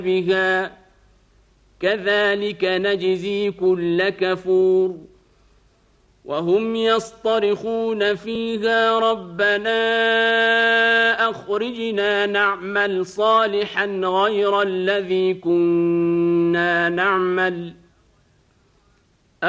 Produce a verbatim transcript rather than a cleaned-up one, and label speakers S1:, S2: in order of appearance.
S1: بها كذلك نجزي كل كفور وهم يصطرخون فيها ربنا أخرجنا نعمل صالحا غير الذي كنا نعمل